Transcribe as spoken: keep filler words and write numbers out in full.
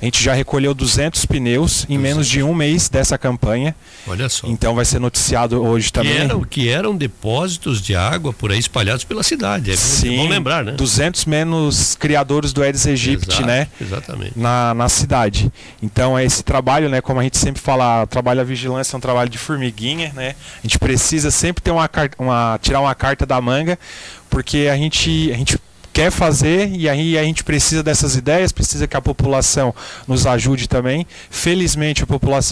A gente já recolheu duzentos pneus em menos de um mês dessa campanha. Olha só. Então vai ser noticiado hoje também. Que eram, que eram depósitos de água por aí espalhados pela cidade. É Sim, bom lembrar, né? duzentos menos criadores do Aedes aegypti, Exato, né? Exatamente. Na, na cidade. Então é esse trabalho, né? Como a gente sempre fala, o trabalho da vigilância é um trabalho de formiguinha, né? A gente precisa sempre ter uma, uma tirar uma carta da manga, porque a gente, a gente quer fazer e aí a gente precisa dessas ideias, precisa que a população nos ajude também. Felizmente a população